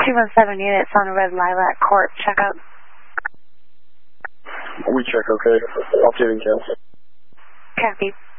217 units on the Red Lilac Court. Check up. We check, okay. I'll get in, Ken. Copy.